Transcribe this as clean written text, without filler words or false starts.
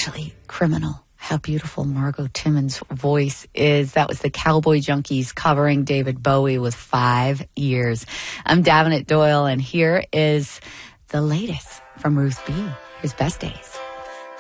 actually criminal. How beautiful Margot Timmons' voice is. That was the Cowboy Junkies covering David Bowie with 5 Years. I'm Davenant Doyle, and here is the latest from Ruth B. Here's Best Days.